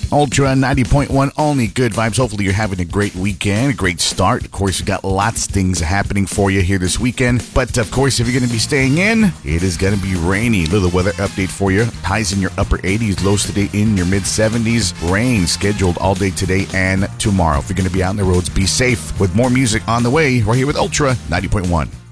Ultra 90.1, only good vibes. Hopefully you're having a great weekend, a great start. Of course, we've got lots of things happening for you here this weekend. But of course, if you're going to be staying in, it is going to be rainy. Little weather update for you. Highs in your upper 80s, lows today in your mid 70s. Rain scheduled all day today and tomorrow. If you're going to be out on the roads, be safe. With more music on the way, right here with Ultra 90.1.